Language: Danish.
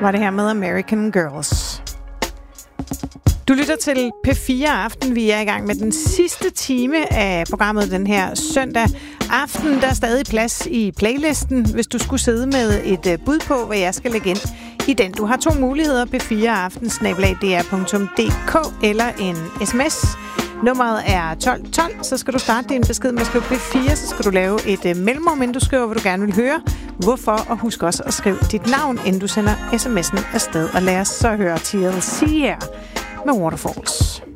var det her med American Girls. Du lytter til P4 Aften. Vi er i gang med den sidste time af programmet den her søndag aften. Der er stadig plads i playlisten, hvis du skulle sidde med et bud på, hvad jeg skal lægge ind i den. Du har 2 muligheder, p4aften@dr.dk eller en sms. Nummeret er 1212, så skal du starte din besked med at skrive P4, så skal du lave et mellemrum, inden du skriver, hvad du gerne vil høre. Hvorfor, og husk også at skrive dit navn, inden du sender sms'en afsted. Og lad os så høre TLC her med Waterfalls.